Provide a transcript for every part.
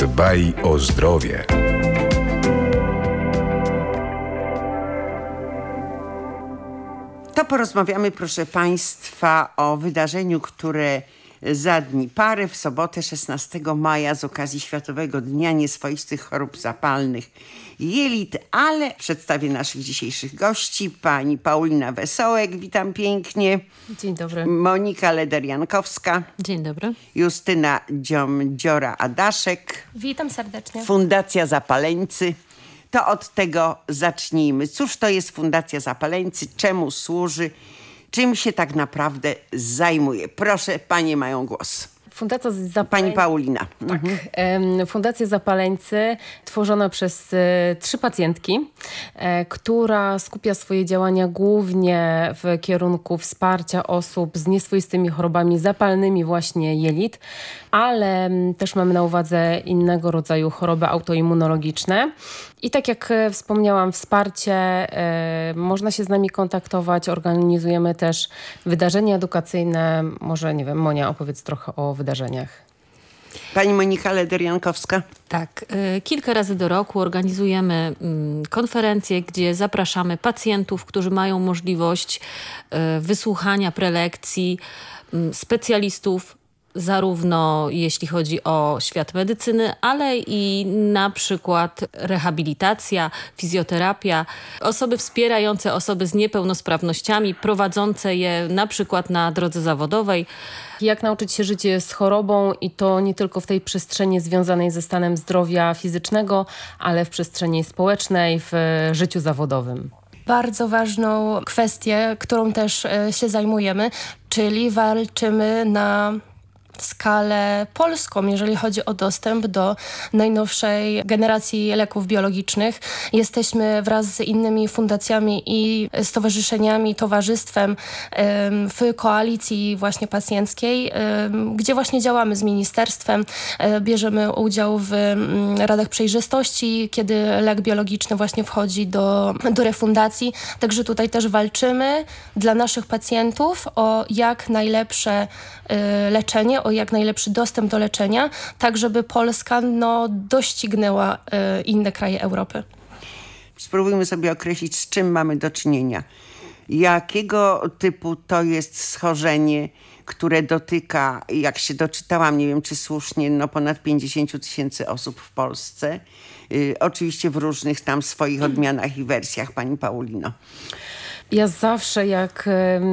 Dbaj o zdrowie. To porozmawiamy, proszę Państwa, o wydarzeniu, które za dni pary, w sobotę 16 maja z okazji Światowego Dnia Nieswoistych Chorób Zapalnych Jelit, ale przedstawię naszych dzisiejszych gości. Pani Paulina Wesołek, witam pięknie. Dzień dobry. Monika Leder-Jankowska. Dzień dobry. Justyna Dziom-Dziora-Adaszek. Witam serdecznie. Fundacja Zapaleńcy. To od tego zacznijmy. Cóż to jest Fundacja Zapaleńcy? Czemu służy? Czym się tak naprawdę zajmuje? Proszę, panie mają głos. Fundacja Zapaleńcy. Pani Paulina. Tak. Fundacja Zapaleńcy tworzona przez 3 pacjentki, która skupia swoje działania głównie w kierunku wsparcia osób z nieswoistymi chorobami zapalnymi właśnie jelit, ale też mamy na uwadze innego rodzaju choroby autoimmunologiczne. I tak jak wspomniałam, wsparcie, można się z nami kontaktować, organizujemy też wydarzenia edukacyjne. Może, nie wiem, Monia, opowiedz trochę o wydarzeniach. Pani Monika Leder-Jankowska. Tak, kilka razy do roku organizujemy konferencje, gdzie zapraszamy pacjentów, którzy mają możliwość wysłuchania prelekcji specjalistów, zarówno jeśli chodzi o świat medycyny, ale i na przykład rehabilitacja, fizjoterapia, osoby wspierające osoby z niepełnosprawnościami, prowadzące je na przykład na drodze zawodowej. Jak nauczyć się żyć z chorobą i to nie tylko w tej przestrzeni związanej ze stanem zdrowia fizycznego, ale w przestrzeni społecznej, w życiu zawodowym. Bardzo ważną kwestię, którą też się zajmujemy, czyli walczymy na skalę polską, jeżeli chodzi o dostęp do najnowszej generacji leków biologicznych. Jesteśmy wraz z innymi fundacjami i stowarzyszeniami, towarzystwem w koalicji właśnie pacjenckiej, gdzie właśnie działamy z ministerstwem, bierzemy udział w radach przejrzystości, kiedy lek biologiczny właśnie wchodzi do refundacji. Także tutaj też walczymy dla naszych pacjentów o jak najlepsze leczenie, o jak najlepszy dostęp do leczenia, tak żeby Polska doścignęła inne kraje Europy. Spróbujmy sobie określić, z czym mamy do czynienia. Jakiego typu to jest schorzenie, które dotyka, jak się doczytałam, nie wiem czy słusznie, ponad 50 000 osób w Polsce. Oczywiście w różnych tam swoich odmianach i wersjach. Pani Paulino. Ja zawsze jak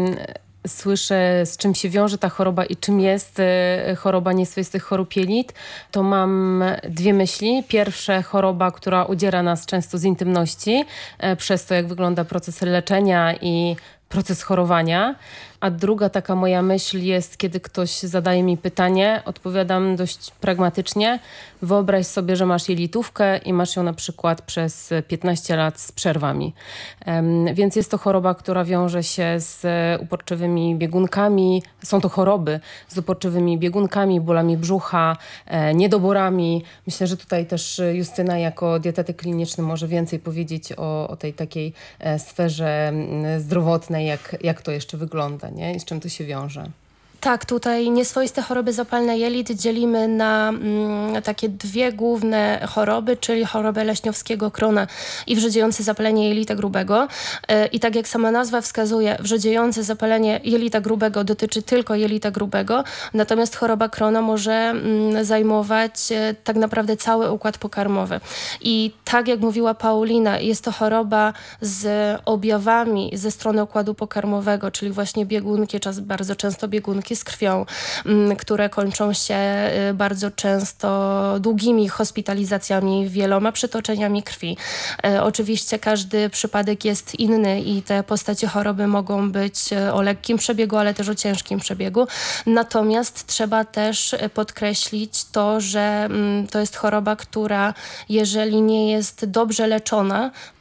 słyszę, z czym się wiąże ta choroba i czym jest choroba nieswoistych chorób jelit, to mam 2 myśli. Pierwsze, choroba, która udziera nas często z intymności, przez to jak wygląda proces leczenia i proces chorowania. A druga taka moja myśl jest, kiedy ktoś zadaje mi pytanie, odpowiadam dość pragmatycznie. Wyobraź sobie, że masz jelitówkę i masz ją na przykład przez 15 lat z przerwami. Więc jest to choroba, która wiąże się z uporczywymi biegunkami. Są to choroby z uporczywymi biegunkami, bólami brzucha, niedoborami. Myślę, że tutaj też Justyna jako dietetyk kliniczny może więcej powiedzieć o tej takiej sferze zdrowotnej, jak to jeszcze wygląda. Nie? I z czym to się wiąże? Tak, tutaj nieswoiste choroby zapalne jelit dzielimy na takie 2 główne choroby, czyli chorobę leśniowskiego krona i wrzodziejące zapalenie jelita grubego. I tak jak sama nazwa wskazuje, wrzodziejące zapalenie jelita grubego dotyczy tylko jelita grubego, natomiast choroba krona może zajmować tak naprawdę cały układ pokarmowy. I tak jak mówiła Paulina, jest to choroba z objawami ze strony układu pokarmowego, czyli właśnie biegunki, bardzo często biegunki z krwią, które kończą się bardzo często długimi hospitalizacjami, wieloma przetoczeniami krwi. Oczywiście każdy przypadek jest inny i te postacie choroby mogą być o lekkim przebiegu, ale też o ciężkim przebiegu. Natomiast trzeba też podkreślić to, że to jest choroba, która jeżeli nie jest dobrze leczona,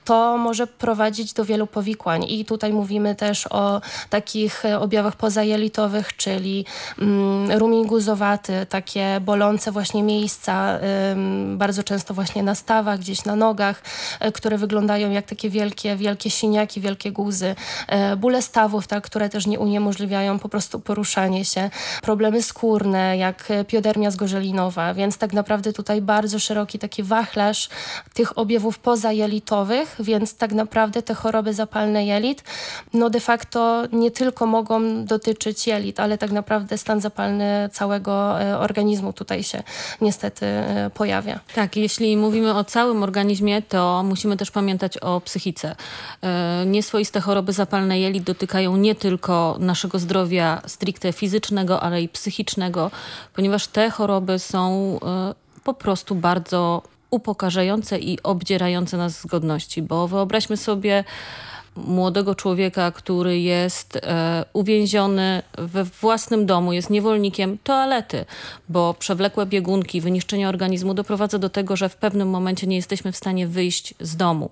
to może prowadzić do wielu powikłań. I tutaj mówimy też o takich objawach pozajelitowych, czyli rumień guzowaty, takie bolące właśnie miejsca, bardzo często właśnie na stawach, gdzieś na nogach, które wyglądają jak takie wielkie siniaki, wielkie guzy, bóle stawów, tak, które też nie uniemożliwiają po prostu poruszanie się, problemy skórne, jak piodermia zgorzelinowa, więc tak naprawdę tutaj bardzo szeroki taki wachlarz tych objawów pozajelitowych, więc tak naprawdę te choroby zapalne jelit, no de facto nie tylko mogą dotyczyć jelit, ale tak naprawdę stan zapalny całego organizmu tutaj się niestety pojawia. Tak, jeśli mówimy o całym organizmie, to musimy też pamiętać o psychice. Nieswoiste choroby zapalne jelit dotykają nie tylko naszego zdrowia stricte fizycznego, ale i psychicznego, ponieważ te choroby są po prostu bardzo upokarzające i obdzierające nas z godności, bo wyobraźmy sobie młodego człowieka, który jest uwięziony we własnym domu, jest niewolnikiem toalety, bo przewlekłe biegunki, wyniszczenie organizmu doprowadza do tego, że w pewnym momencie nie jesteśmy w stanie wyjść z domu.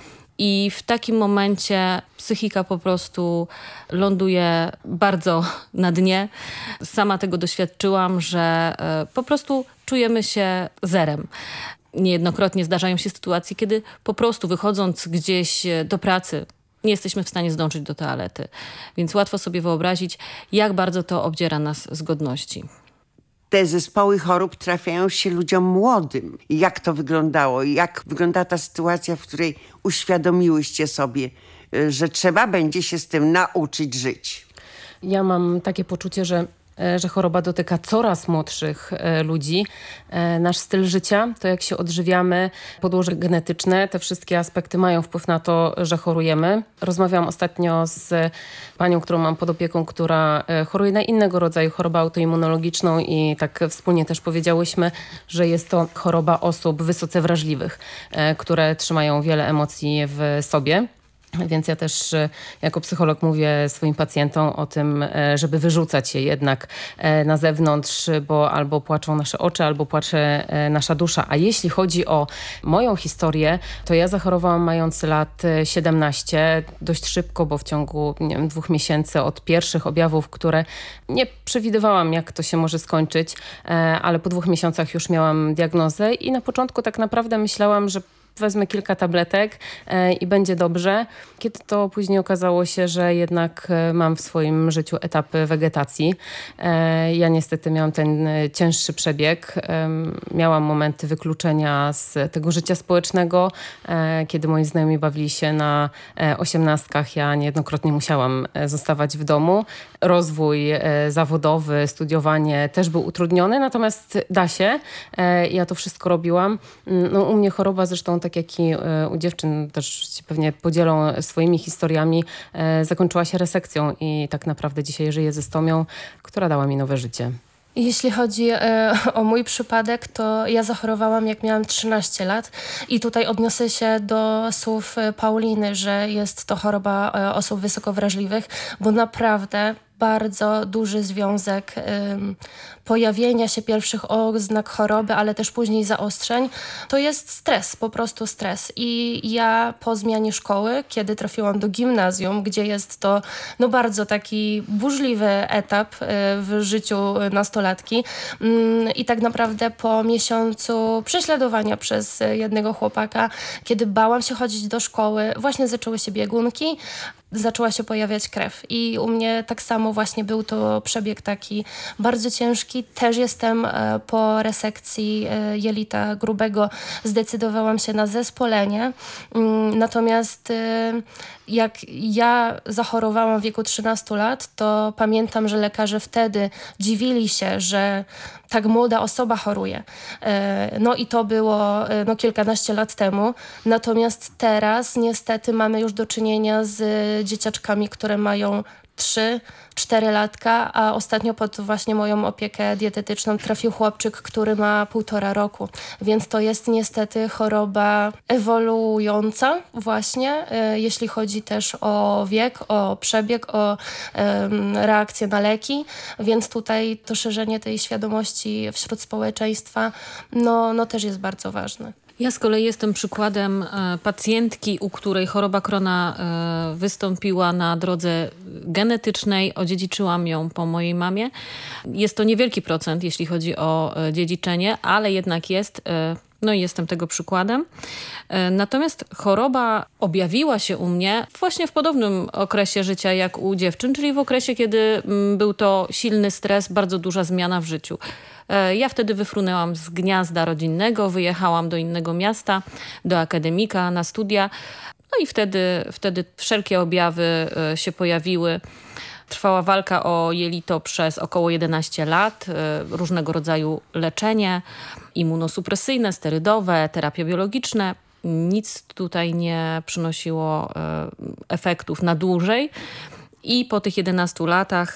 I w takim momencie psychika po prostu ląduje bardzo na dnie. Sama tego doświadczyłam, że po prostu czujemy się zerem. Niejednokrotnie zdarzają się sytuacje, kiedy po prostu wychodząc gdzieś do pracy nie jesteśmy w stanie zdążyć do toalety. Więc łatwo sobie wyobrazić, jak bardzo to obdziera nas z godności. Te zespoły chorób trafiają się ludziom młodym. Jak to wyglądało? Jak wygląda ta sytuacja, w której uświadomiłyście sobie, że trzeba będzie się z tym nauczyć żyć? Ja mam takie poczucie, że choroba dotyka coraz młodszych ludzi. Nasz styl życia, to jak się odżywiamy, podłoże genetyczne, te wszystkie aspekty mają wpływ na to, że chorujemy. Rozmawiałam ostatnio z panią, którą mam pod opieką, która choruje na innego rodzaju chorobę autoimmunologiczną i tak wspólnie też powiedziałyśmy, że jest to choroba osób wysoce wrażliwych, które trzymają wiele emocji w sobie. Więc ja też jako psycholog mówię swoim pacjentom o tym, żeby wyrzucać je jednak na zewnątrz, bo albo płaczą nasze oczy, albo płacze nasza dusza. A jeśli chodzi o moją historię, to ja zachorowałam mając lat 17, dość szybko, bo w ciągu 2 miesięcy od pierwszych objawów, które nie przewidywałam, jak to się może skończyć, ale po 2 miesiącach już miałam diagnozę i na początku tak naprawdę myślałam, że wezmę kilka tabletek i będzie dobrze. Kiedy to później okazało się, że jednak mam w swoim życiu etapy wegetacji. Ja niestety miałam ten cięższy przebieg. Miałam momenty wykluczenia z tego życia społecznego. Kiedy moi znajomi bawili się na 18, ja niejednokrotnie musiałam zostawać w domu. Rozwój zawodowy, studiowanie też był utrudniony, natomiast da się. Ja to wszystko robiłam. No, u mnie choroba zresztą, tak jak i u dziewczyn też się pewnie podzielą swoimi historiami, zakończyła się resekcją i tak naprawdę dzisiaj żyję ze stomią, która dała mi nowe życie. Jeśli chodzi o mój przypadek, to ja zachorowałam jak miałam 13 lat i tutaj odniosę się do słów Pauliny, że jest to choroba osób wysoko wrażliwych, bo naprawdę bardzo duży związek pojawienia się pierwszych oznak choroby, ale też później zaostrzeń, to jest stres, po prostu stres. I ja po zmianie szkoły, kiedy trafiłam do gimnazjum, gdzie jest to bardzo taki burzliwy etap w życiu nastolatki i tak naprawdę po miesiącu prześladowania przez jednego chłopaka, kiedy bałam się chodzić do szkoły, właśnie zaczęły się biegunki, zaczęła się pojawiać krew i u mnie tak samo właśnie był to przebieg taki bardzo ciężki. Też jestem po resekcji jelita grubego, zdecydowałam się na zespolenie. Natomiast jak ja zachorowałam w wieku 13 lat, to pamiętam, że lekarze wtedy dziwili się, że tak młoda osoba choruje. No i to było kilkanaście lat temu. Natomiast teraz niestety mamy już do czynienia z dzieciaczkami, które mają 3-4 latka, a ostatnio pod właśnie moją opiekę dietetyczną trafił chłopczyk, który ma 1,5 roku. Więc to jest niestety choroba ewoluująca właśnie, jeśli chodzi też o wiek, o przebieg, o reakcję na leki. Więc tutaj to szerzenie tej świadomości wśród społeczeństwa no też jest bardzo ważne. Ja z kolei jestem przykładem pacjentki, u której choroba Crohna wystąpiła na drodze genetycznej. Odziedziczyłam ją po mojej mamie. Jest to niewielki procent, jeśli chodzi o dziedziczenie, ale jednak jest. No i jestem tego przykładem. Natomiast choroba objawiła się u mnie właśnie w podobnym okresie życia jak u dziewczyn, czyli w okresie, kiedy był to silny stres, bardzo duża zmiana w życiu. Ja wtedy wyfrunęłam z gniazda rodzinnego, wyjechałam do innego miasta, do akademika na studia. No i wtedy wszelkie objawy się pojawiły. Trwała walka o jelito przez około 11 lat, różnego rodzaju leczenie immunosupresyjne, sterydowe, terapie biologiczne. Nic tutaj nie przynosiło efektów na dłużej. I po tych 11 latach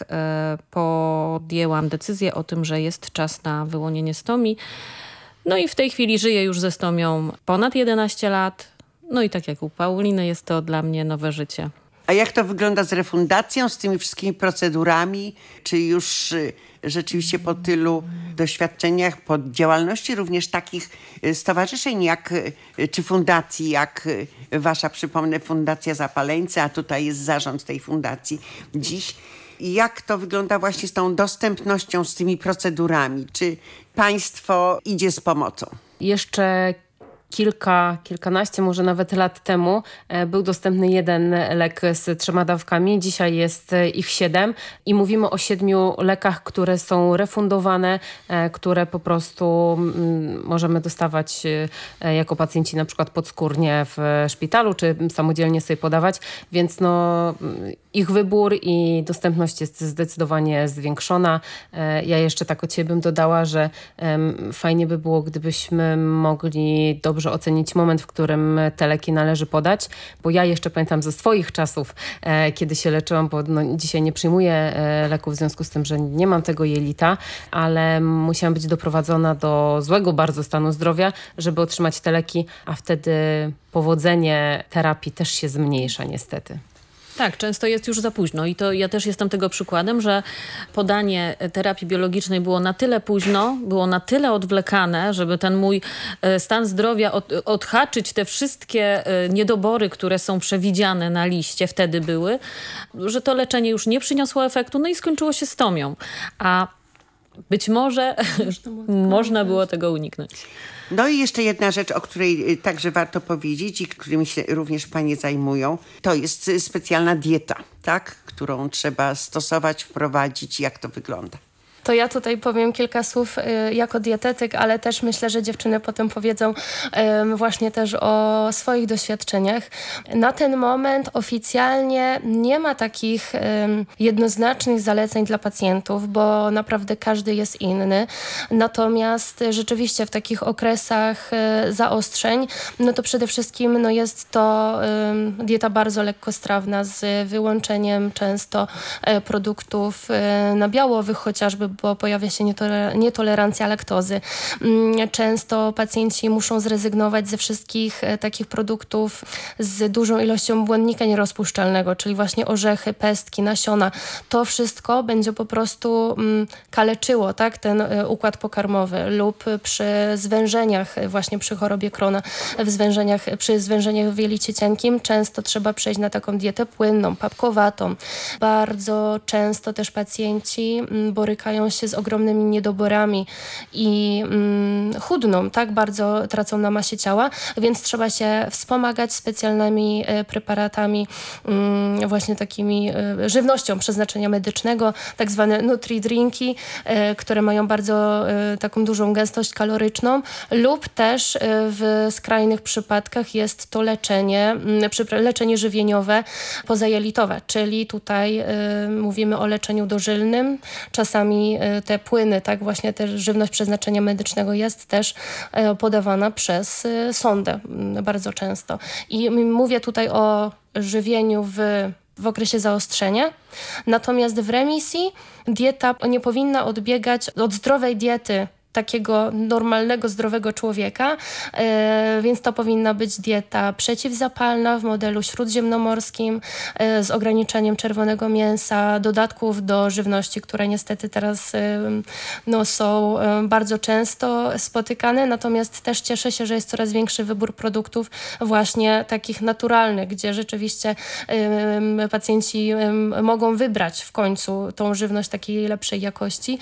podjęłam decyzję o tym, że jest czas na wyłonienie stomii. No i w tej chwili żyję już ze stomią ponad 11 lat. No i tak jak u Pauliny, jest to dla mnie nowe życie. A jak to wygląda z refundacją, z tymi wszystkimi procedurami? Czy już rzeczywiście po tylu doświadczeniach, po działalności również takich stowarzyszeń czy fundacji jak wasza, przypomnę, Fundacja Zapaleńcy, a tutaj jest zarząd tej fundacji dziś. Jak to wygląda właśnie z tą dostępnością, z tymi procedurami? Czy państwo idzie z pomocą? Jeszcze kilkanaście, może nawet lat temu był dostępny jeden lek z 3 dawkami. Dzisiaj jest ich 7 i mówimy o 7 lekach, które są refundowane, które po prostu możemy dostawać jako pacjenci na przykład podskórnie w szpitalu, czy samodzielnie sobie podawać, więc ich wybór i dostępność jest zdecydowanie zwiększona. Ja jeszcze tak od siebie bym dodała, że fajnie by było, gdybyśmy mogli dobrze ocenić moment, w którym te leki należy podać, bo ja jeszcze pamiętam ze swoich czasów, kiedy się leczyłam, bo dzisiaj nie przyjmuję leków w związku z tym, że nie mam tego jelita, ale musiałam być doprowadzona do złego bardzo stanu zdrowia, żeby otrzymać te leki, a wtedy powodzenie terapii też się zmniejsza niestety. Tak, często jest już za późno i to ja też jestem tego przykładem, że podanie terapii biologicznej było na tyle późno, było na tyle odwlekane, żeby ten mój stan zdrowia odhaczyć te wszystkie niedobory, które są przewidziane na liście, wtedy były, że to leczenie już nie przyniosło efektu, no i skończyło się stomią. A być może można było tego uniknąć. No i jeszcze jedna rzecz, o której także warto powiedzieć i którymi się również panie zajmują, to jest specjalna dieta, tak? Którą trzeba stosować, wprowadzić. Jak to wygląda? To ja tutaj powiem kilka słów jako dietetyk, ale też myślę, że dziewczyny potem powiedzą właśnie też o swoich doświadczeniach. Na ten moment oficjalnie nie ma takich jednoznacznych zaleceń dla pacjentów, bo naprawdę każdy jest inny. Natomiast rzeczywiście w takich okresach zaostrzeń, no to przede wszystkim jest to dieta bardzo lekkostrawna z wyłączeniem często produktów nabiałowych chociażby, bo pojawia się nietolerancja laktozy. Często pacjenci muszą zrezygnować ze wszystkich takich produktów z dużą ilością błonnika nierozpuszczalnego, czyli właśnie orzechy, pestki, nasiona. To wszystko będzie po prostu kaleczyło, tak, ten układ pokarmowy lub przy zwężeniach, właśnie przy chorobie Crohna, przy zwężeniach w jelicie cienkim często trzeba przejść na taką dietę płynną, papkowatą. Bardzo często też pacjenci borykają się z ogromnymi niedoborami i chudną, tak, bardzo tracą na masie ciała, więc trzeba się wspomagać specjalnymi preparatami, właśnie takimi żywnością przeznaczenia medycznego, tak zwane nutri-drinki, które mają bardzo taką dużą gęstość kaloryczną, lub też w skrajnych przypadkach jest to leczenie żywieniowe pozajelitowe, czyli tutaj mówimy o leczeniu dożylnym, czasami te płyny, tak, właśnie też żywność przeznaczenia medycznego jest też podawana przez sondę bardzo często. I mówię tutaj o żywieniu w okresie zaostrzenia. Natomiast w remisji dieta nie powinna odbiegać od zdrowej diety takiego normalnego, zdrowego człowieka, więc to powinna być dieta przeciwzapalna w modelu śródziemnomorskim z ograniczeniem czerwonego mięsa, dodatków do żywności, które niestety teraz są bardzo często spotykane, natomiast też cieszę się, że jest coraz większy wybór produktów właśnie takich naturalnych, gdzie rzeczywiście pacjenci mogą wybrać w końcu tą żywność takiej lepszej jakości.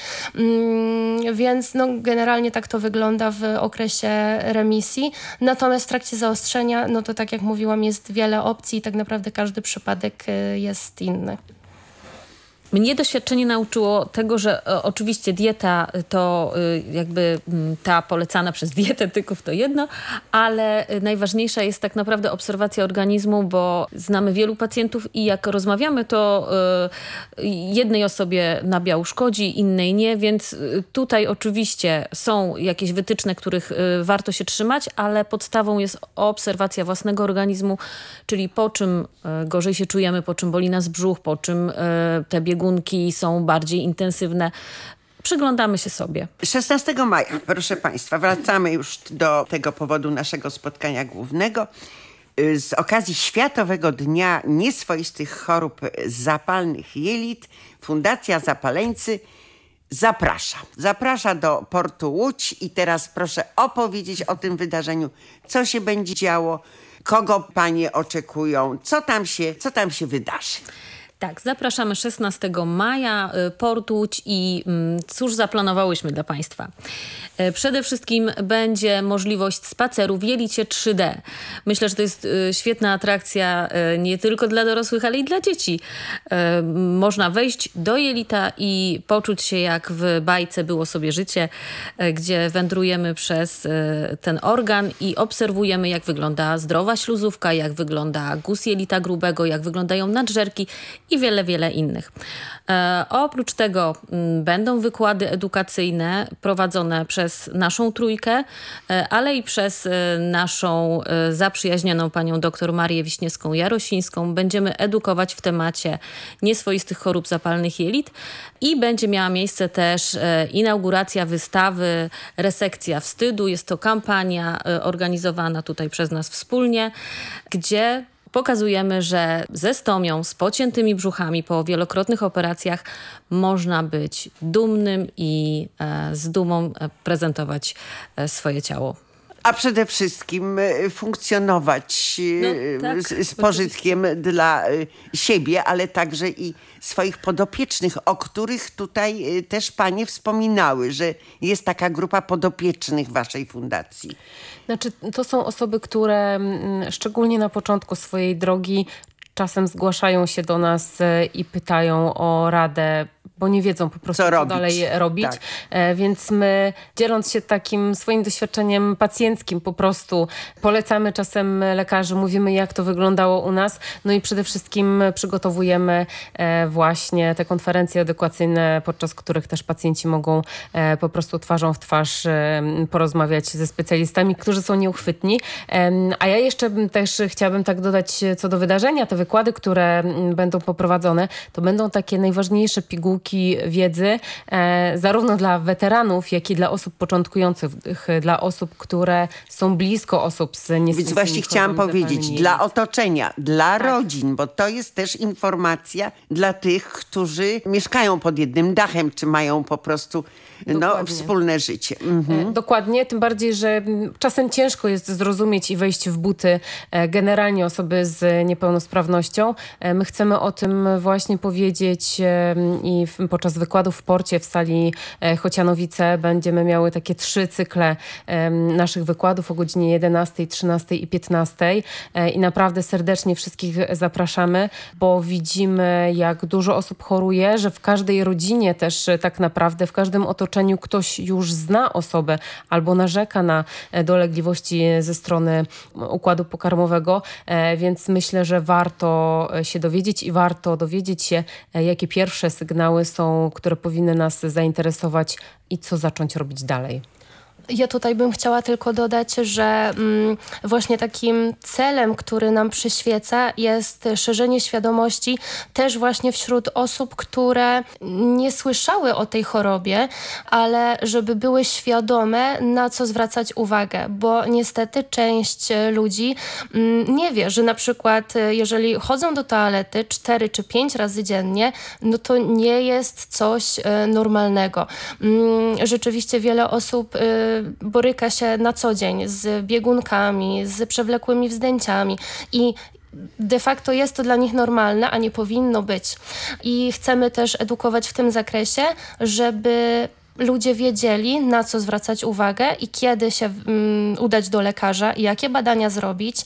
Więc generalnie tak to wygląda w okresie remisji. Natomiast w trakcie zaostrzenia, to tak jak mówiłam, jest wiele opcji i tak naprawdę każdy przypadek jest inny. Mnie doświadczenie nauczyło tego, że oczywiście dieta to jakby ta polecana przez dietetyków to jedno, ale najważniejsza jest tak naprawdę obserwacja organizmu, bo znamy wielu pacjentów i jak rozmawiamy, to jednej osobie nabiał szkodzi, innej nie, więc tutaj oczywiście są jakieś wytyczne, których warto się trzymać, ale podstawą jest obserwacja własnego organizmu, czyli po czym gorzej się czujemy, po czym boli nas brzuch, po czym te biegunki są bardziej intensywne. Przyglądamy się sobie. 16 maja, proszę Państwa, wracamy już do tego powodu naszego spotkania głównego. Z okazji Światowego Dnia Nieswoistych Chorób Zapalnych Jelit Fundacja Zapaleńcy zaprasza do portu Łódź i teraz proszę opowiedzieć o tym wydarzeniu, co się będzie działo, kogo Panie oczekują, co tam się wydarzy. Tak, zapraszamy 16 maja, Port Łódź i cóż zaplanowałyśmy dla Państwa. Przede wszystkim będzie możliwość spaceru w jelicie 3D. Myślę, że to jest świetna atrakcja nie tylko dla dorosłych, ale i dla dzieci. Można wejść do jelita i poczuć się jak w bajce Było sobie życie, gdzie wędrujemy przez ten organ i obserwujemy, jak wygląda zdrowa śluzówka, jak wygląda guz jelita grubego, jak wyglądają nadżerki i wiele, wiele innych. Oprócz tego będą wykłady edukacyjne prowadzone przez naszą trójkę, ale i przez naszą zaprzyjaźnioną panią dr Marię Wiśniewską-Jarosińską. Będziemy edukować w temacie nieswoistych chorób zapalnych jelit i będzie miała miejsce też inauguracja wystawy Resekcja wstydu. Jest to kampania organizowana tutaj przez nas wspólnie, gdzie pokazujemy, że ze stomią, z pociętymi brzuchami po wielokrotnych operacjach można być dumnym i z dumą prezentować swoje ciało. A przede wszystkim funkcjonować z pożytkiem dla siebie, ale także i swoich podopiecznych, o których tutaj też Panie wspominały, że jest taka grupa podopiecznych Waszej fundacji. Znaczy, to są osoby, które szczególnie na początku swojej drogi czasem zgłaszają się do nas i pytają o radę, bo nie wiedzą po prostu, co dalej robić. Tak. Więc my, dzieląc się takim swoim doświadczeniem pacjenckim, po prostu polecamy czasem lekarzy, mówimy, jak to wyglądało u nas. No i przede wszystkim przygotowujemy właśnie te konferencje edukacyjne, podczas których też pacjenci mogą po prostu twarzą w twarz porozmawiać ze specjalistami, którzy są nieuchwytni. A ja jeszcze też chciałabym tak dodać co do wydarzenia. Te wykłady, które będą poprowadzone, to będą takie najważniejsze pigułki wiedzy, zarówno dla weteranów, jak i dla osób początkujących, dla osób, które są blisko osób z nieswoistym. Więc właśnie chciałam powiedzieć, dla otoczenia, dla rodzin, bo to jest też informacja dla tych, którzy mieszkają pod jednym dachem, czy mają po prostu wspólne życie. Dokładnie, tym bardziej, że czasem ciężko jest zrozumieć i wejść w buty generalnie osoby z niepełnosprawnością. My chcemy o tym właśnie powiedzieć i podczas wykładów w porcie w sali Chocianowice będziemy miały takie 3 cykle naszych wykładów o godzinie 11, 13 i 15 i naprawdę serdecznie wszystkich zapraszamy, bo widzimy, jak dużo osób choruje, że w każdej rodzinie też tak naprawdę, w każdym otoczeniu ktoś już zna osobę albo narzeka na dolegliwości ze strony układu pokarmowego, więc myślę, że warto się dowiedzieć i warto dowiedzieć się, jakie pierwsze sygnały są, które powinny nas zainteresować i co zacząć robić dalej. Ja tutaj bym chciała tylko dodać, że właśnie takim celem, który nam przyświeca, jest szerzenie świadomości też właśnie wśród osób, które nie słyszały o tej chorobie, ale żeby były świadome, na co zwracać uwagę, bo niestety część ludzi nie wie, że na przykład jeżeli chodzą do toalety 4 czy 5 razy dziennie, no to nie jest coś normalnego. Rzeczywiście wiele osób boryka się na co dzień z biegunkami, z przewlekłymi wzdęciami i de facto jest to dla nich normalne, a nie powinno być. I chcemy też edukować w tym zakresie, żeby ludzie wiedzieli, na co zwracać uwagę i kiedy się udać do lekarza i jakie badania zrobić,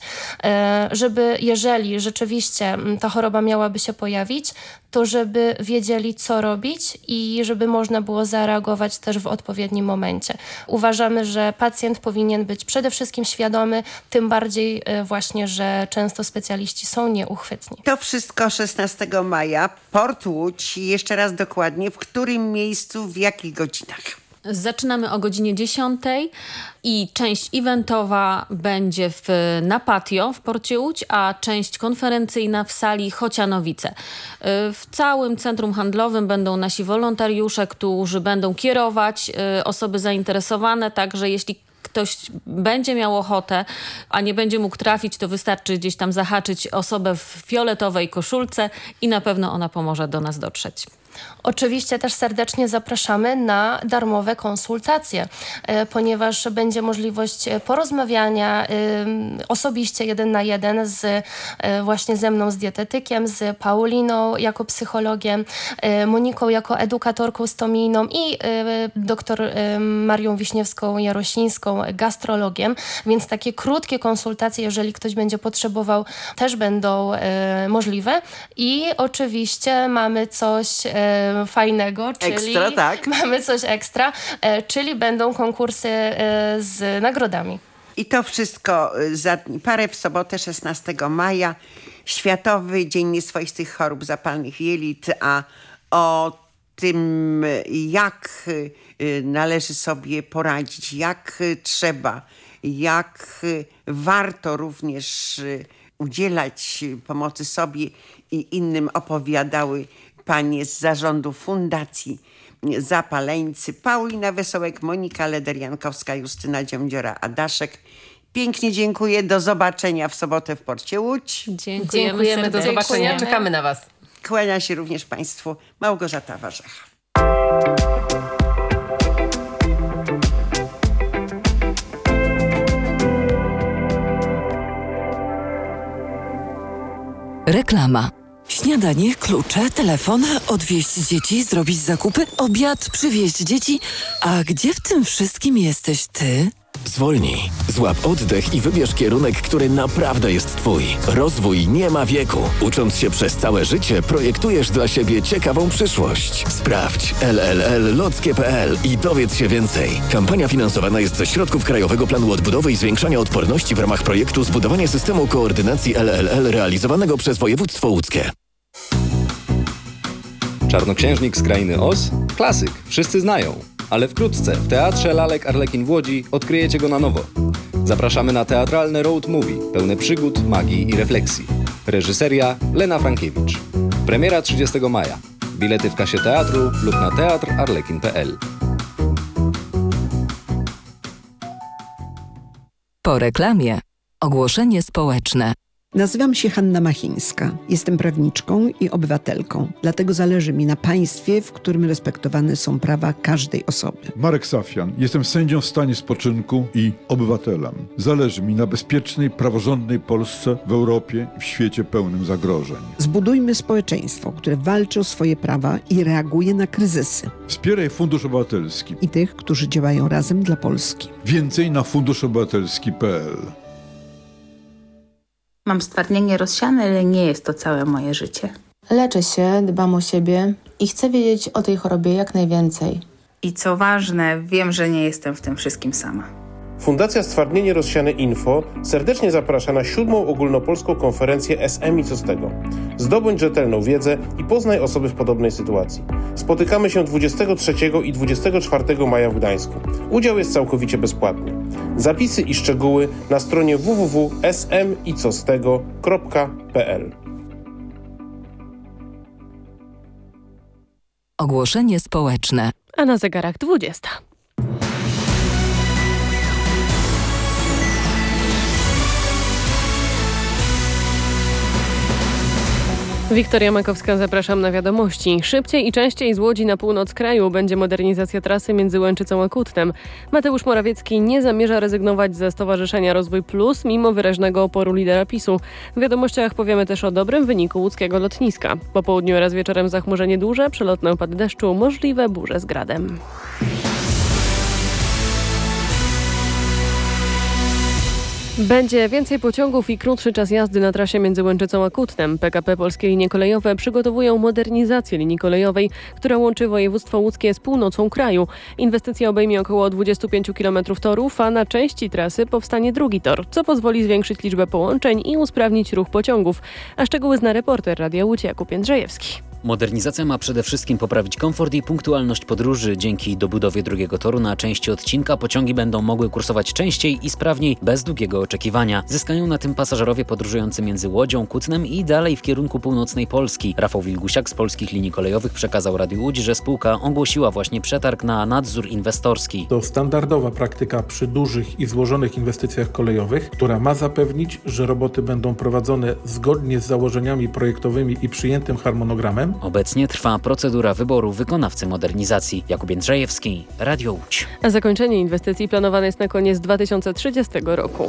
żeby jeżeli rzeczywiście ta choroba miałaby się pojawić, to żeby wiedzieli, co robić i żeby można było zareagować też w odpowiednim momencie. Uważamy, że pacjent powinien być przede wszystkim świadomy, tym bardziej właśnie, że często specjaliści są nieuchwytni. To wszystko 16 maja. Port Łódź. Jeszcze raz dokładnie, w którym miejscu, w jakich godzinach? Zaczynamy o godzinie 10 i część eventowa będzie na patio w Porcie Łódź, a część konferencyjna w sali Chocianowice. W całym centrum handlowym będą nasi wolontariusze, którzy będą kierować osoby zainteresowane, także jeśli ktoś będzie miał ochotę, a nie będzie mógł trafić, to wystarczy gdzieś tam zahaczyć osobę w fioletowej koszulce i na pewno ona pomoże do nas dotrzeć. Oczywiście też serdecznie zapraszamy na darmowe konsultacje, ponieważ będzie możliwość porozmawiania osobiście 1 na 1 właśnie ze mną, z dietetykiem, z Pauliną jako psychologiem, Moniką jako edukatorką stomijną i doktor Marią Wiśniewską-Jarosińską, gastrologiem, więc takie krótkie konsultacje, jeżeli ktoś będzie potrzebował, też będą możliwe i oczywiście mamy coś fajnego, czyli ekstra, tak. Mamy coś ekstra, czyli będą konkursy z nagrodami. I to wszystko za dni parę w sobotę 16 maja, Światowy Dzień Nieswoistych Chorób Zapalnych Jelit, a o tym, jak należy sobie poradzić, jak trzeba, jak warto również udzielać pomocy sobie i innym, opowiadały panie z zarządu Fundacji Zapaleńcy, Paulina Wesołek, Monika Leder-Jankowska, Justyna Dziądziora-Adaszek. Pięknie dziękuję. Do zobaczenia w sobotę w Porcie Łódź. Dziękujemy. Do zobaczenia. Czekamy na was. Kłania się również państwu Małgorzata Warzecha. Reklama. Śniadanie, klucze, telefon, odwieźć dzieci, zrobić zakupy, obiad, przywieźć dzieci. A gdzie w tym wszystkim jesteś ty? Zwolnij, złap oddech i wybierz kierunek, który naprawdę jest twój. Rozwój nie ma wieku. Ucząc się przez całe życie, projektujesz dla siebie ciekawą przyszłość. Sprawdź LLL-lotkie.pl i dowiedz się więcej. Kampania finansowana jest ze środków Krajowego Planu Odbudowy i Zwiększania Odporności w ramach projektu Zbudowanie systemu koordynacji LLL realizowanego przez województwo łódzkie. Czarnoksiężnik z krainy Oz? Klasyk, wszyscy znają. Ale wkrótce w Teatrze Lalek Arlekin w Łodzi odkryjecie go na nowo. Zapraszamy na teatralne road movie, pełne przygód, magii i refleksji. Reżyseria Lena Frankiewicz. Premiera 30 maja. Bilety w kasie teatru lub na teatrarlekin.pl. Po reklamie. Ogłoszenie społeczne. Nazywam się Hanna Machińska. Jestem prawniczką i obywatelką. Dlatego zależy mi na państwie, w którym respektowane są prawa każdej osoby. Marek Safian. Jestem sędzią w stanie spoczynku i obywatelem. Zależy mi na bezpiecznej, praworządnej Polsce w Europie i w świecie pełnym zagrożeń. Zbudujmy społeczeństwo, które walczy o swoje prawa i reaguje na kryzysy. Wspieraj Fundusz Obywatelski I tych, którzy działają razem dla Polski. Więcej na funduszobywatelski.pl. Mam stwardnienie rozsiane, ale nie jest to całe moje życie. Leczę się, dbam o siebie i chcę wiedzieć o tej chorobie jak najwięcej. I co ważne, wiem, że nie jestem w tym wszystkim sama. Fundacja Stwardnienie Rozsiane Info serdecznie zaprasza na 7. ogólnopolską konferencję SM i co z tego. Zdobądź rzetelną wiedzę i poznaj osoby w podobnej sytuacji. Spotykamy się 23 i 24 maja w Gdańsku. Udział jest całkowicie bezpłatny. Zapisy i szczegóły na stronie www.smicostego.pl. Ogłoszenie społeczne. A na zegarach 20. Wiktoria Makowska, zapraszam na wiadomości. Szybciej i częściej z Łodzi na północ kraju będzie modernizacja trasy między Łęczycą a Kutnem. Mateusz Morawiecki nie zamierza rezygnować ze Stowarzyszenia Rozwój Plus mimo wyraźnego oporu lidera PiS-u. W wiadomościach powiemy też o dobrym wyniku łódzkiego lotniska. Po południu oraz wieczorem zachmurzenie duże, przelotne opady deszczu, możliwe burze z gradem. Będzie więcej pociągów i krótszy czas jazdy na trasie między Łęczycą a Kutnem. PKP Polskie Linie Kolejowe przygotowują modernizację linii kolejowej, która łączy województwo łódzkie z północą kraju. Inwestycja obejmie około 25 km torów, a na części trasy powstanie drugi tor, co pozwoli zwiększyć liczbę połączeń i usprawnić ruch pociągów. A szczegóły zna reporter Radia Łódź Jakub Jędrzejewski. Modernizacja ma przede wszystkim poprawić komfort i punktualność podróży. Dzięki dobudowie drugiego toru na części odcinka pociągi będą mogły kursować częściej i sprawniej, bez długiego oczekiwania. Zyskają na tym pasażerowie podróżujący między Łodzią, Kutnem i dalej w kierunku północnej Polski. Rafał Wilgusiak z Polskich Linii Kolejowych przekazał Radiu Łódź, że spółka ogłosiła właśnie przetarg na nadzór inwestorski. To standardowa praktyka przy dużych i złożonych inwestycjach kolejowych, która ma zapewnić, że roboty będą prowadzone zgodnie z założeniami projektowymi i przyjętym harmonogramem. Obecnie trwa procedura wyboru wykonawcy modernizacji. Jakub Jędrzejewski, Radio Łódź. A zakończenie inwestycji planowane jest na koniec 2030 roku.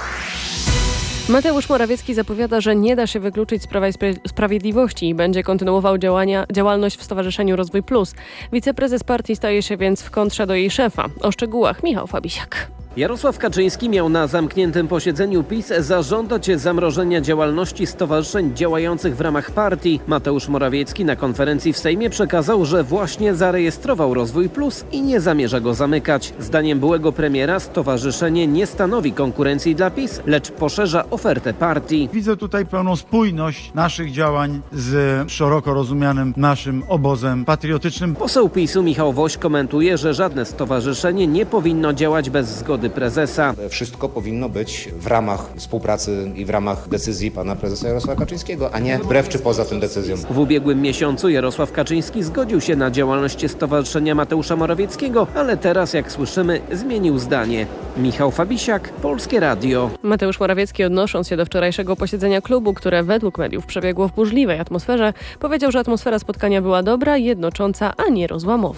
Mateusz Morawiecki zapowiada, że nie da się wykluczyć z Prawa i Sprawiedliwości i będzie kontynuował działalność w Stowarzyszeniu Rozwój Plus. Wiceprezes partii staje się więc w kontrze do jej szefa. O szczegółach Michał Fabisiak. Jarosław Kaczyński miał na zamkniętym posiedzeniu PiS zażądać zamrożenia działalności stowarzyszeń działających w ramach partii. Mateusz Morawiecki na konferencji w Sejmie przekazał, że właśnie zarejestrował Rozwój Plus i nie zamierza go zamykać. Zdaniem byłego premiera stowarzyszenie nie stanowi konkurencji dla PiS, lecz poszerza ofertę partii. Widzę tutaj pełną spójność naszych działań z szeroko rozumianym naszym obozem patriotycznym. Poseł PiS-u Michał Woś komentuje, że żadne stowarzyszenie nie powinno działać bez zgody prezesa. Wszystko powinno być w ramach współpracy i w ramach decyzji pana prezesa Jarosława Kaczyńskiego, a nie wbrew czy poza tym decyzją. W ubiegłym miesiącu Jarosław Kaczyński zgodził się na działalność Stowarzyszenia Mateusza Morawieckiego, ale teraz, jak słyszymy, zmienił zdanie. Michał Fabisiak, Polskie Radio. Mateusz Morawiecki, odnosząc się do wczorajszego posiedzenia klubu, które według mediów przebiegło w burzliwej atmosferze, powiedział, że atmosfera spotkania była dobra, jednocząca, a nie rozłamowa.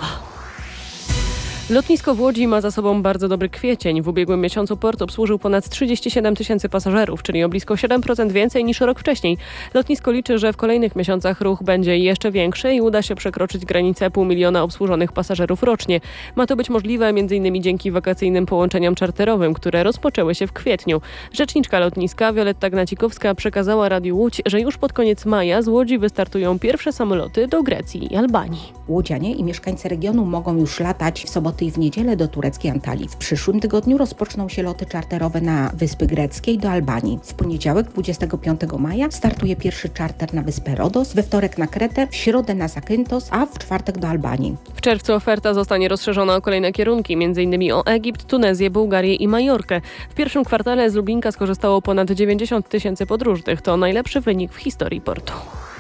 Lotnisko w Łodzi ma za sobą bardzo dobry kwiecień. W ubiegłym miesiącu port obsłużył ponad 37 000 pasażerów, czyli o blisko 7% więcej niż rok wcześniej. Lotnisko liczy, że w kolejnych miesiącach ruch będzie jeszcze większy i uda się przekroczyć granicę 500 000 obsłużonych pasażerów rocznie. Ma to być możliwe m.in. dzięki wakacyjnym połączeniom czarterowym, które rozpoczęły się w kwietniu. Rzeczniczka lotniska Wioletta Gnacikowska przekazała Radiu Łódź, że już pod koniec maja z Łodzi wystartują pierwsze samoloty do Grecji i Albanii. Łodzianie i mieszkańcy regionu mogą już latać w sobotę i w niedzielę do tureckiej Antalii. W przyszłym tygodniu rozpoczną się loty czarterowe na Wyspy Greckie i do Albanii. W poniedziałek 25 maja startuje pierwszy czarter na wyspę Rodos, we wtorek na Kretę, w środę na Zakynthos, a w czwartek do Albanii. W czerwcu oferta zostanie rozszerzona o kolejne kierunki, m.in. o Egipt, Tunezję, Bułgarię i Majorkę. W pierwszym kwartale z Lubinka skorzystało ponad 90 000 podróżnych. To najlepszy wynik w historii portu.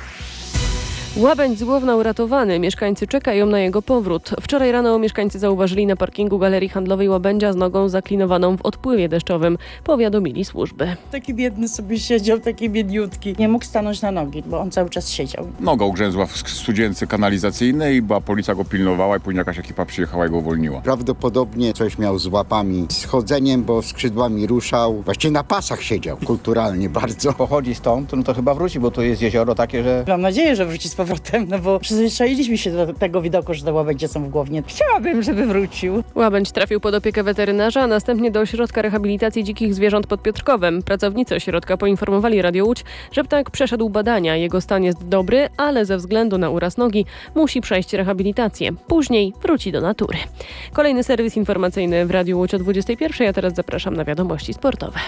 Łabędź z Głowna uratowany. Mieszkańcy czekają na jego powrót. Wczoraj rano mieszkańcy zauważyli na parkingu galerii handlowej łabędzia z nogą zaklinowaną w odpływie deszczowym. Powiadomili służby. Taki biedny sobie siedział, taki biedniutki. Nie mógł stanąć na nogi, bo on cały czas siedział. Noga ugrzęzła w studzience kanalizacyjnej, bo policja go pilnowała i później jakaś ekipa przyjechała i go uwolniła. Prawdopodobnie coś miał z łapami, z chodzeniem, bo skrzydłami ruszał. Właściwie na pasach siedział, kulturalnie bardzo. Pochodzi stąd, no to chyba wróci, bo tu jest jezioro takie, że... Mam nadzieję, że wróci z powrotem. powrotem, no bo przyzwyczailiśmy się do tego widoku, że te łabędzie są w Głownie. Chciałabym, żeby wrócił. Łabędź trafił pod opiekę weterynarza, a następnie do ośrodka rehabilitacji dzikich zwierząt pod Piotrkowem. Pracownicy ośrodka poinformowali Radio Łódź, że ptak przeszedł badania. Jego stan jest dobry, ale ze względu na uraz nogi musi przejść rehabilitację. Później wróci do natury. Kolejny serwis informacyjny w Radiu Łódź o 21:00, a teraz zapraszam na wiadomości sportowe.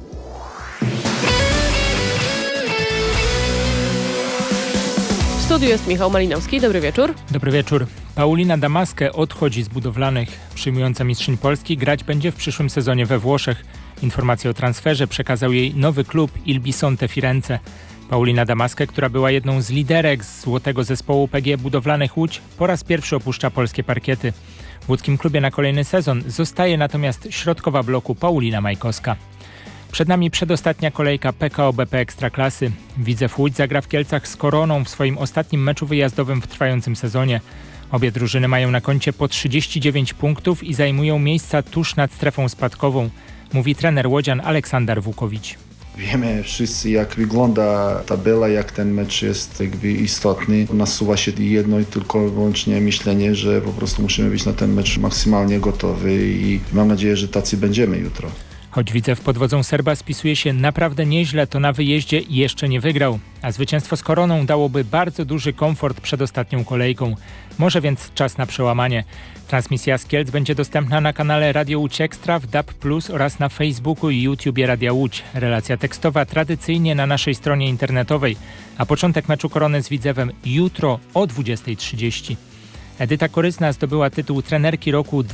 W studiu jest Michał Malinowski. Dobry wieczór. Dobry wieczór. Paulina Damaskę odchodzi z budowlanych. Przyjmująca mistrzyni Polski grać będzie w przyszłym sezonie we Włoszech. Informację o transferze przekazał jej nowy klub Il Bisonte Firenze. Paulina Damaskę, która była jedną z liderek z złotego zespołu PGE Budowlanych Łódź, po raz pierwszy opuszcza polskie parkiety. W łódzkim klubie na kolejny sezon zostaje natomiast środkowa bloku Paulina Majkowska. Przed nami przedostatnia kolejka PKO BP Ekstraklasy. Widzew Łódź zagra w Kielcach z Koroną w swoim ostatnim meczu wyjazdowym w trwającym sezonie. Obie drużyny mają na koncie po 39 punktów i zajmują miejsca tuż nad strefą spadkową, mówi trener łodzian Aleksander Wukowicz. Wiemy wszyscy, jak wygląda tabela, jak ten mecz jest jakby istotny. Nasuwa się jedno i tylko wyłącznie myślenie, że po prostu musimy być na ten mecz maksymalnie gotowy i mam nadzieję, że tacy będziemy jutro. Choć Widzew pod wodzą Serba spisuje się naprawdę nieźle, to na wyjeździe jeszcze nie wygrał. A zwycięstwo z Koroną dałoby bardzo duży komfort przed ostatnią kolejką. Może więc czas na przełamanie. Transmisja z Kielc będzie dostępna na kanale Radio Łódź Ekstra, w DAB+ oraz na Facebooku i YouTubie Radia Łódź. Relacja tekstowa tradycyjnie na naszej stronie internetowej. A początek meczu Korony z Widzewem jutro o 20:30. Edyta Koryzna zdobyła tytuł trenerki roku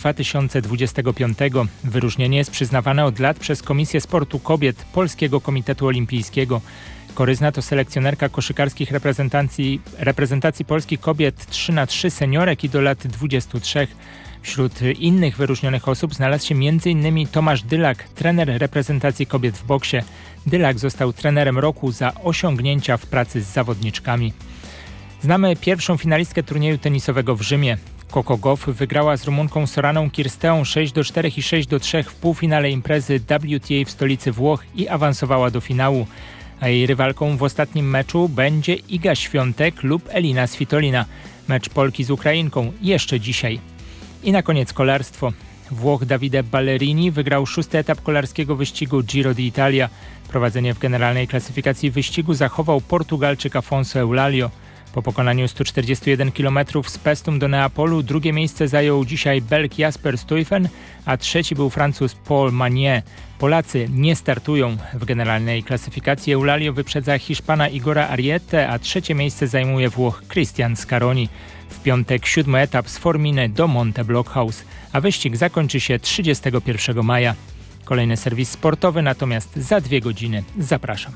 2025. Wyróżnienie jest przyznawane od lat przez Komisję Sportu Kobiet Polskiego Komitetu Olimpijskiego. Koryzna to selekcjonerka koszykarskich reprezentacji polskich kobiet 3x3 seniorek i do lat 23. Wśród innych wyróżnionych osób znalazł się m.in. Tomasz Dylak, trener reprezentacji kobiet w boksie. Dylak został trenerem roku za osiągnięcia w pracy z zawodniczkami. Znamy pierwszą finalistkę turnieju tenisowego w Rzymie. Coco Gauff wygrała z Rumunką Soraną Kirsteą 6-4 i 6-3 w półfinale imprezy WTA w stolicy Włoch i awansowała do finału. A jej rywalką w ostatnim meczu będzie Iga Świątek lub Elina Svitolina. Mecz Polki z Ukrainką jeszcze dzisiaj. I na koniec kolarstwo. Włoch Davide Ballerini wygrał 6. etap kolarskiego wyścigu Giro d'Italia. Prowadzenie w generalnej klasyfikacji wyścigu zachował Portugalczyk Afonso Eulalio. Po pokonaniu 141 km z Pestum do Neapolu drugie miejsce zajął dzisiaj Belg Jasper Stuyven, a trzeci był Francuz Paul Magnier. Polacy nie startują. W generalnej klasyfikacji Eulalio wyprzedza Hiszpana Igora Ariete, a trzecie miejsce zajmuje Włoch Christian Scaroni. W piątek 7. etap z Forminy do Monte Blockhaus, a wyścig zakończy się 31 maja. Kolejny serwis sportowy natomiast za 2 godziny. Zapraszam.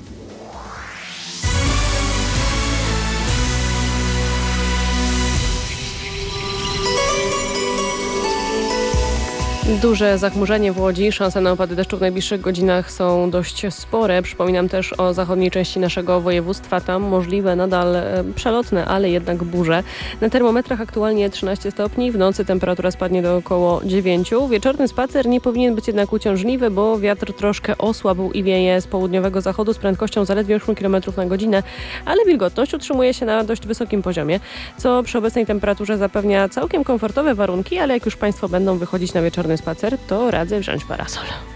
Duże zachmurzenie w Łodzi, szanse na opady deszczu w najbliższych godzinach są dość spore. Przypominam też o zachodniej części naszego województwa. Tam możliwe nadal przelotne, ale jednak burze. Na termometrach aktualnie 13 stopni, w nocy temperatura spadnie do około 9. Wieczorny spacer nie powinien być jednak uciążliwy, bo wiatr troszkę osłabł i wieje z południowego zachodu z prędkością zaledwie 8 km na godzinę, ale wilgotność utrzymuje się na dość wysokim poziomie, co przy obecnej temperaturze zapewnia całkiem komfortowe warunki, ale jak już Państwo będą wychodzić na wieczorny spacer, to radzę wziąć parasol.